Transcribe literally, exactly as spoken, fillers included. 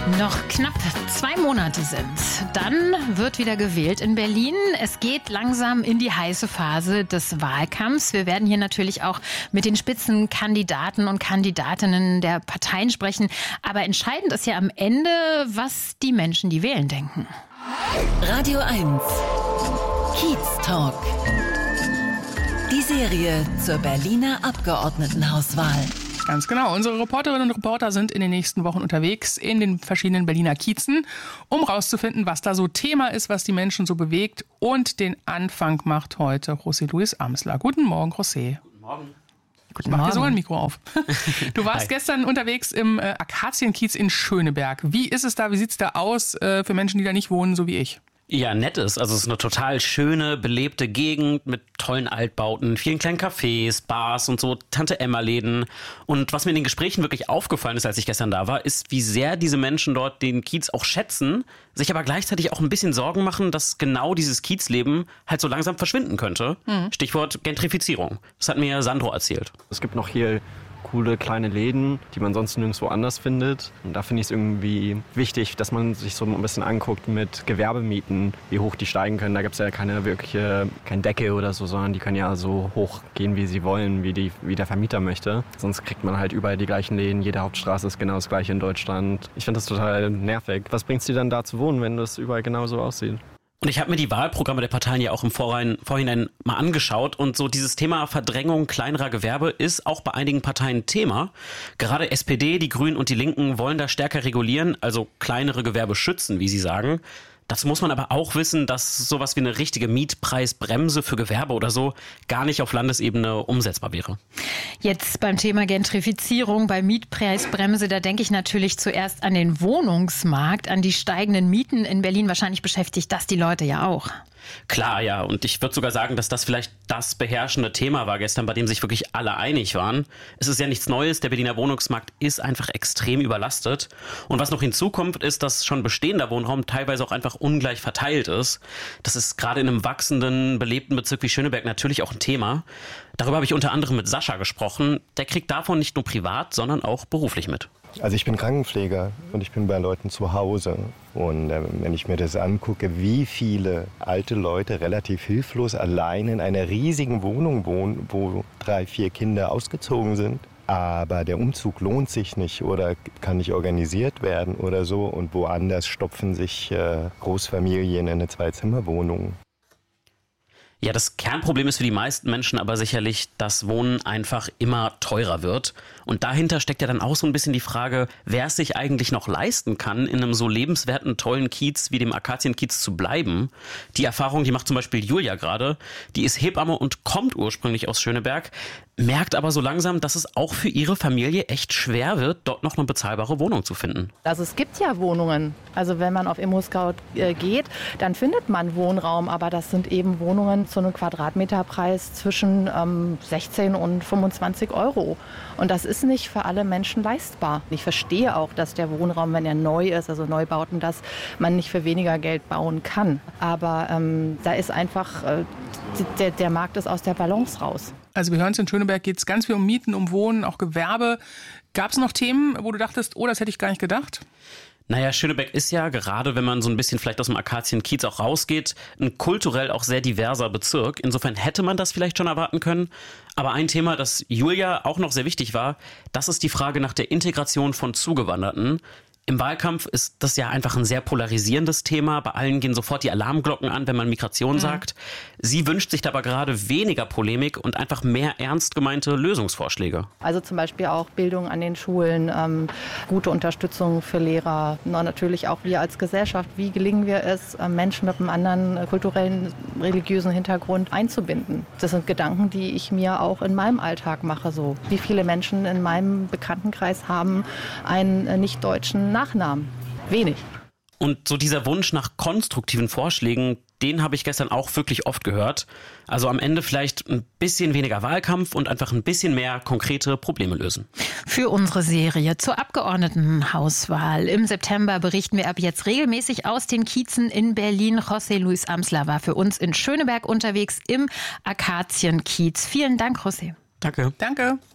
Noch knapp zwei Monate sind. Dann wird wieder gewählt in Berlin. Es geht langsam in die heiße Phase des Wahlkampfs. Wir werden hier natürlich auch mit den Spitzenkandidaten und Kandidatinnen der Parteien sprechen. Aber entscheidend ist ja am Ende, was die Menschen, die wählen, denken. Radio eins. Kiez Talk. Die Serie zur Berliner Abgeordnetenhauswahl. Ganz genau. Unsere Reporterinnen und Reporter sind in den nächsten Wochen unterwegs in den verschiedenen Berliner Kiezen, um rauszufinden, was da so Thema ist, was die Menschen so bewegt. Und den Anfang macht heute José Luis Amsler. Guten Morgen, José. Guten Morgen. Guten Morgen. Mach dir sogar ein Mikro auf. Du warst Hi. gestern unterwegs im äh, Akazienkiez in Schöneberg. Wie ist es da? Wie sieht es da aus äh, für Menschen, die da nicht wohnen, so wie ich? Ja, nett ist. Also es ist eine total schöne, belebte Gegend mit tollen Altbauten, vielen kleinen Cafés, Bars und so Tante-Emma-Läden. Und was mir in den Gesprächen wirklich aufgefallen ist, als ich gestern da war, ist, wie sehr diese Menschen dort den Kiez auch schätzen, sich aber gleichzeitig auch ein bisschen Sorgen machen, dass genau dieses Kiezleben halt so langsam verschwinden könnte. Mhm. Stichwort Gentrifizierung. Das hat mir Sandro erzählt. Es gibt noch hier coole kleine Läden, die man sonst nirgendwo anders findet. Und da finde ich es irgendwie wichtig, dass man sich so ein bisschen anguckt mit Gewerbemieten, wie hoch die steigen können. Da gibt es ja keine wirkliche, kein Deckel oder so, sondern die können ja so hoch gehen, wie sie wollen, wie, die, wie der Vermieter möchte. Sonst kriegt man halt überall die gleichen Läden. Jede Hauptstraße ist genau das gleiche in Deutschland. Ich finde das total nervig. Was bringt es dir dann da zu wohnen, wenn das überall genauso aussieht? Und ich habe mir die Wahlprogramme der Parteien ja auch im Vorhinein, Vorhinein mal angeschaut. Und so dieses Thema Verdrängung kleinerer Gewerbe ist auch bei einigen Parteien Thema. Gerade S P D, die Grünen und die Linken wollen da stärker regulieren, also kleinere Gewerbe schützen, wie sie sagen. Dazu muss man aber auch wissen, dass sowas wie eine richtige Mietpreisbremse für Gewerbe oder so gar nicht auf Landesebene umsetzbar wäre. Jetzt beim Thema Gentrifizierung, bei Mietpreisbremse, da denke ich natürlich zuerst an den Wohnungsmarkt, an die steigenden Mieten in Berlin. Wahrscheinlich beschäftigt das die Leute ja auch. Klar, ja. Und ich würde sogar sagen, dass das vielleicht das beherrschende Thema war gestern, bei dem sich wirklich alle einig waren. Es ist ja nichts Neues. Der Berliner Wohnungsmarkt ist einfach extrem überlastet. Und was noch hinzukommt, ist, dass schon bestehender Wohnraum teilweise auch einfach ungleich verteilt ist. Das ist gerade in einem wachsenden, belebten Bezirk wie Schöneberg natürlich auch ein Thema. Darüber habe ich unter anderem mit Sascha gesprochen. Der kriegt davon nicht nur privat, sondern auch beruflich mit. Also ich bin Krankenpfleger und ich bin bei Leuten zu Hause. Und äh, wenn ich mir das angucke, wie viele alte Leute relativ hilflos allein in einer riesigen Wohnung wohnen, wo drei, vier Kinder ausgezogen sind, aber der Umzug lohnt sich nicht oder kann nicht organisiert werden oder so. Und woanders stopfen sich äh, Großfamilien in eine Zwei-Zimmer-Wohnung. Ja, das Kernproblem ist für die meisten Menschen aber sicherlich, dass Wohnen einfach immer teurer wird. Und dahinter steckt ja dann auch so ein bisschen die Frage, wer es sich eigentlich noch leisten kann, in einem so lebenswerten, tollen Kiez wie dem Akazienkiez zu bleiben. Die Erfahrung, die macht zum Beispiel Julia gerade. Die ist Hebamme und kommt ursprünglich aus Schöneberg, merkt aber so langsam, dass es auch für ihre Familie echt schwer wird, dort noch eine bezahlbare Wohnung zu finden. Also es gibt ja Wohnungen. Also wenn man auf ImmoScout äh, geht, dann findet man Wohnraum. Aber das sind eben Wohnungen zu einem Quadratmeterpreis zwischen ähm, sechzehn und fünfundzwanzig Euro. Und das ist nicht für alle Menschen leistbar. Ich verstehe auch, dass der Wohnraum, wenn er neu ist, also Neubauten, dass man nicht für weniger Geld bauen kann. Aber ähm, da ist einfach, äh, der, der Markt ist aus der Balance raus. Also wir hören es, in Schöneberg geht es ganz viel um Mieten, um Wohnen, auch Gewerbe. Gab es noch Themen, wo du dachtest, oh, das hätte ich gar nicht gedacht? Naja, Schöneberg ist ja, gerade wenn man so ein bisschen vielleicht aus dem Akazienkiez auch rausgeht, ein kulturell auch sehr diverser Bezirk. Insofern hätte man das vielleicht schon erwarten können. Aber ein Thema, das Julia auch noch sehr wichtig war, das ist die Frage nach der Integration von Zugewanderten. Im Wahlkampf ist das ja einfach ein sehr polarisierendes Thema. Bei allen gehen sofort die Alarmglocken an, wenn man Migration mhm. sagt. Sie wünscht sich aber gerade weniger Polemik und einfach mehr ernst gemeinte Lösungsvorschläge. Also zum Beispiel auch Bildung an den Schulen, ähm, gute Unterstützung für Lehrer. Und natürlich auch wir als Gesellschaft. Wie gelingen wir es, Menschen mit einem anderen kulturellen, religiösen Hintergrund einzubinden? Das sind Gedanken, die ich mir auch in meinem Alltag mache. So. Wie viele Menschen in meinem Bekanntenkreis haben einen nicht-deutschen Nachnamen? Wenig. Und so dieser Wunsch nach konstruktiven Vorschlägen, den habe ich gestern auch wirklich oft gehört. Also am Ende vielleicht ein bisschen weniger Wahlkampf und einfach ein bisschen mehr konkrete Probleme lösen. Für unsere Serie zur Abgeordnetenhauswahl im September berichten wir ab jetzt regelmäßig aus den Kiezen in Berlin. José Luis Amsler war für uns in Schöneberg unterwegs im Akazienkiez. Vielen Dank, José. Danke. Danke.